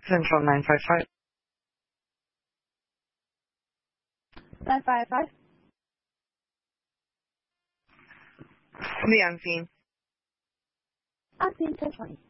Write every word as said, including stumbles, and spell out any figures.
Central nine five five. nine five five. The unseen. Unseen ten twenty.